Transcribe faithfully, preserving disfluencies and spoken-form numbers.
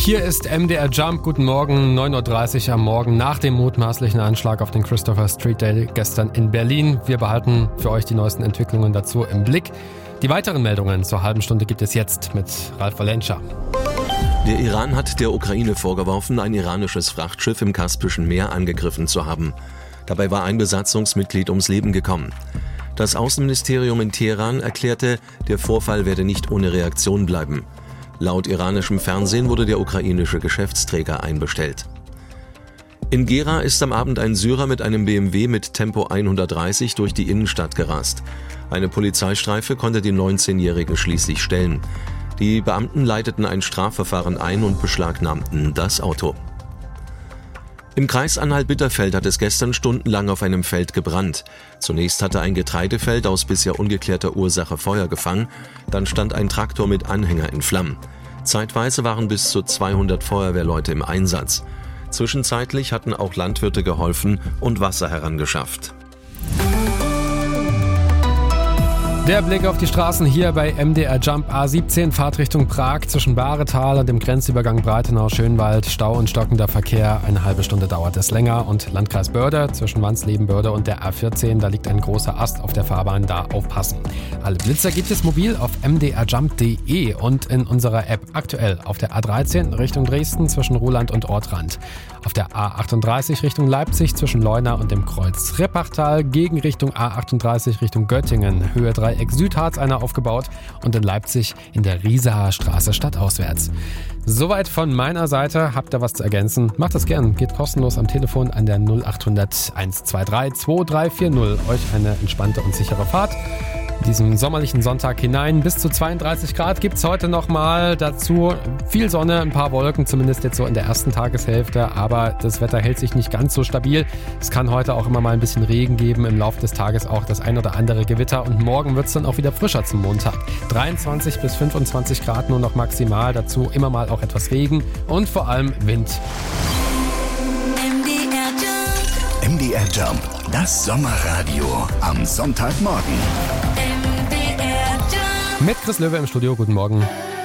Hier ist M D R Jump. Guten Morgen, neun Uhr dreißig am Morgen nach dem mutmaßlichen Anschlag auf den Christopher Street Day gestern in Berlin. Wir behalten für euch die neuesten Entwicklungen dazu im Blick. Die weiteren Meldungen zur halben Stunde gibt es jetzt mit Ralf Valenscha. Der Iran hat der Ukraine vorgeworfen, ein iranisches Frachtschiff im Kaspischen Meer angegriffen zu haben. Dabei war ein Besatzungsmitglied ums Leben gekommen. Das Außenministerium in Teheran erklärte, der Vorfall werde nicht ohne Reaktion bleiben. Laut iranischem Fernsehen wurde der ukrainische Geschäftsträger einbestellt. In Gera ist am Abend ein Syrer mit einem B M W mit Tempo hundertdreißig durch die Innenstadt gerast. Eine Polizeistreife konnte den neunzehnjährigen schließlich stellen. Die Beamten leiteten ein Strafverfahren ein und beschlagnahmten das Auto. Im Kreis Anhalt-Bitterfeld hat es gestern stundenlang auf einem Feld gebrannt. Zunächst hatte ein Getreidefeld aus bisher ungeklärter Ursache Feuer gefangen, dann stand ein Traktor mit Anhänger in Flammen. Zeitweise waren bis zu zweihundert Feuerwehrleute im Einsatz. Zwischenzeitlich hatten auch Landwirte geholfen und Wasser herangeschafft. Der Blick auf die Straßen hier bei M D R Jump. A siebzehn, Fahrtrichtung Prag zwischen Bahretal und dem Grenzübergang Breitenau-Schönwald. Stau und stockender Verkehr, eine halbe Stunde dauert es länger. Und Landkreis Börde zwischen Wansleben-Börde und der A vierzehn, da liegt ein großer Ast auf der Fahrbahn, da aufpassen. Alle Blitzer gibt es mobil auf m d r jump punkt d e und in unserer App. Aktuell auf der A dreizehn Richtung Dresden zwischen Ruhland und Ortrand. Auf der A achtunddreißig Richtung Leipzig zwischen Leuna und dem Kreuz Rippachtal, gegen Richtung A achtunddreißig Richtung Göttingen, Höhe Dreieck Südharz einer aufgebaut und in Leipzig in der Riesaer Straße stadtauswärts. Soweit von meiner Seite. Habt ihr was zu ergänzen? Macht das gern. Geht kostenlos am Telefon an der null achthundert eins zwei drei zwei drei vier null. Euch eine entspannte und sichere Fahrt. In diesem sommerlichen Sonntag hinein. Bis zu zweiunddreißig Grad gibt es heute nochmal. Dazu viel Sonne, ein paar Wolken, zumindest jetzt so in der ersten Tageshälfte. Aber das Wetter hält sich nicht ganz so stabil. Es kann heute auch immer mal ein bisschen Regen geben. Im Laufe des Tages auch das ein oder andere Gewitter. Und morgen wird es dann auch wieder frischer zum Montag. dreiundzwanzig bis fünfundzwanzig Grad nur noch maximal. Dazu immer mal auch etwas Regen und vor allem Wind. M D R Jump. M D R Jump, das Sommerradio am Sonntagmorgen. M D R Jump. Mit Chris Löwe im Studio. Guten Morgen.